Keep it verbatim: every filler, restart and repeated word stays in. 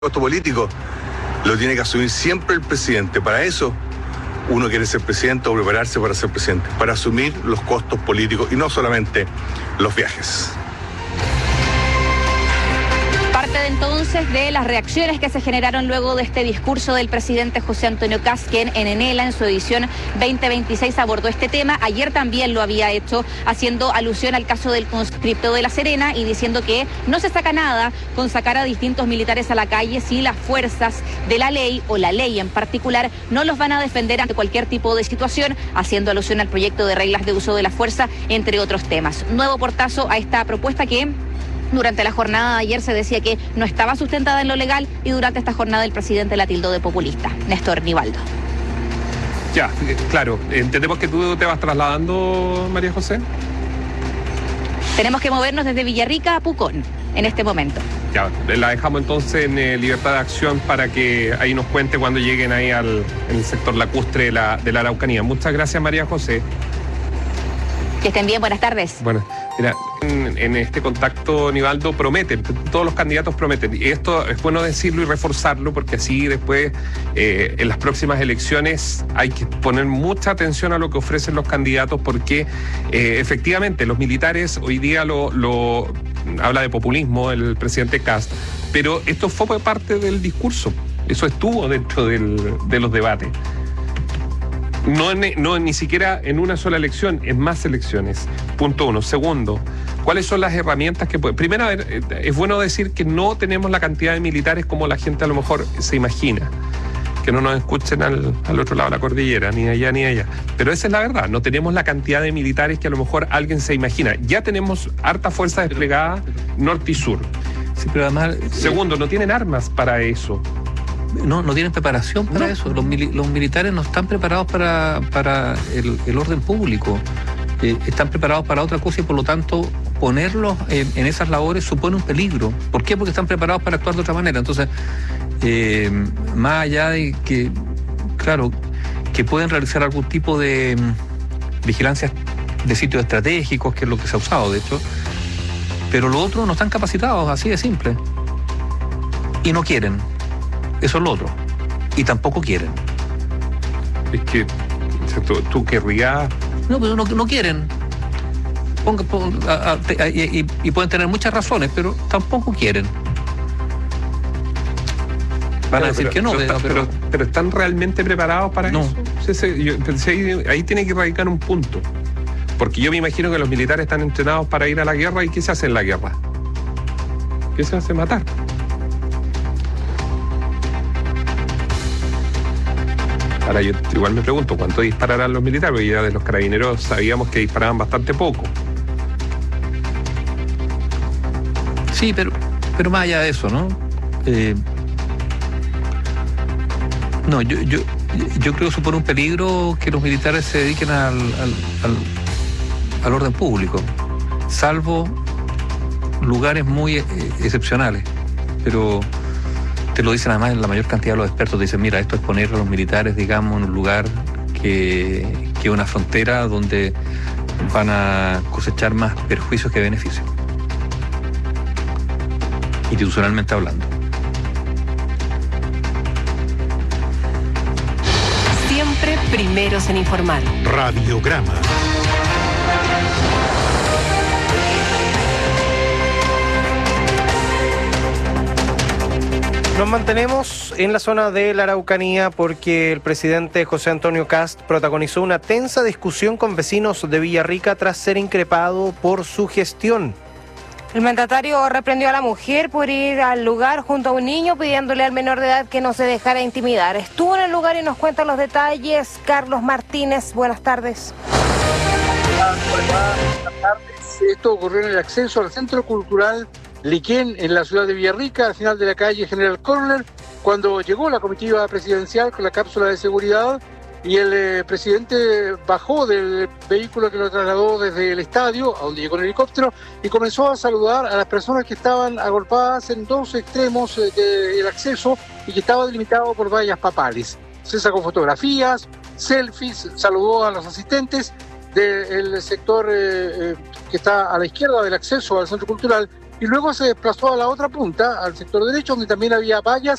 costo político lo tiene que asumir siempre el presidente. Para eso uno quiere ser presidente o prepararse para ser presidente, para asumir los costos políticos y no solamente los viajes. Parte entonces de las reacciones que se generaron luego de este discurso del presidente José Antonio Kast, quien en Enela, en su edición veinte veintiséis, abordó este tema. Ayer también lo había hecho, haciendo alusión al caso del conscripto de La Serena y diciendo que no se saca nada con sacar a distintos militares a la calle si las fuerzas de la ley, o la ley en particular, no los van a defender ante cualquier tipo de situación, haciendo alusión al proyecto de reglas de uso de la fuerza, entre otros temas. Nuevo portazo a esta propuesta que durante la jornada de ayer se decía que no estaba sustentada en lo legal, y durante esta jornada el presidente la tildó de populista. Néstor Nivaldo. Ya, claro. Entendemos que tú te vas trasladando, María José. Tenemos que movernos desde Villarrica a Pucón en este momento. Ya, la dejamos entonces en eh, Libertad de Acción para que ahí nos cuente cuando lleguen ahí al en el sector lacustre de la, de la Araucanía. Muchas gracias, María José. Que estén bien, buenas tardes. Bueno, mira, en, en este contacto, Nivaldo, prometen, todos los candidatos prometen. Y esto es bueno decirlo y reforzarlo, porque así después, eh, en las próximas elecciones, hay que poner mucha atención a lo que ofrecen los candidatos, porque eh, efectivamente los militares hoy día lo, lo habla de populismo el presidente Kast, pero esto fue parte del discurso, eso estuvo dentro del, de los debates. No, no ni siquiera en una sola elección, en más elecciones. Punto uno. Segundo, ¿cuáles son las herramientas que pueden? Primero, es bueno decir que no tenemos la cantidad de militares como la gente a lo mejor se imagina. Que no nos escuchen al, al otro lado de la cordillera, ni allá ni allá. Pero esa es la verdad, no tenemos la cantidad de militares que a lo mejor alguien se imagina. Ya tenemos harta fuerza desplegada norte y sur. Sí, pero además... Segundo, no tienen armas para eso. No, no tienen preparación para no. eso. Los, mili los militares no están preparados para, para el, el orden público. Eh, están preparados para otra cosa y por lo tanto ponerlos en, en esas labores supone un peligro. ¿Por qué? Porque están preparados para actuar de otra manera. Entonces, eh, más allá de que, claro, que pueden realizar algún tipo de um, vigilancia de sitios estratégicos, que es lo que se ha usado, de hecho, pero los otros no están capacitados, así de simple. Y no quieren. Eso es lo otro. Y tampoco quieren. Es que tú, tú querrías... No, pero no, no quieren. Ponga, ponga, a, a, a, y, y pueden tener muchas razones, pero tampoco quieren. Van a decir pero, que no. Pero, pero, pero, pero ¿están realmente preparados para no. eso? Sí, sí, yo, ahí, ahí tiene que radicar un punto. Porque yo me imagino que los militares están entrenados para ir a la guerra. ¿Y qué se hace en la guerra? ¿Qué se hace? Matar. Ahora yo igual me pregunto, ¿cuánto dispararán los militares? Porque ya de los carabineros sabíamos que disparaban bastante poco. Sí, pero, pero más allá de eso, ¿no? Eh, no, yo, yo, yo creo que supone un peligro que los militares se dediquen al, al, al, al orden público, salvo lugares muy eh, excepcionales, pero... Te lo dicen además la mayor cantidad de los expertos, te dicen, mira, esto es poner a los militares, digamos, en un lugar que, que una frontera donde van a cosechar más perjuicios que beneficios, institucionalmente hablando. Siempre primeros en informar. Radiograma. Nos mantenemos en la zona de la Araucanía porque el presidente José Antonio Kast protagonizó una tensa discusión con vecinos de Villarrica tras ser increpado por su gestión. El mandatario reprendió a la mujer por ir al lugar junto a un niño pidiéndole al menor de edad que no se dejara intimidar. Estuvo en el lugar y nos cuenta los detalles Carlos Martínez. Buenas tardes. Buenas tardes. Esto ocurrió en el acceso al Centro Cultural Liquén, en la ciudad de Villarrica, al final de la calle General Corner, cuando llegó la comitiva presidencial con la cápsula de seguridad y el eh, presidente bajó del vehículo que lo trasladó desde el estadio, a donde llegó el helicóptero, y comenzó a saludar a las personas que estaban agolpadas en dos extremos eh, del acceso y que estaba delimitado por vallas papales. Se sacó fotografías, selfies, saludó a los asistentes del sector eh, eh, que está a la izquierda del acceso al Centro Cultural, y luego se desplazó a la otra punta, al sector derecho, donde también había vallas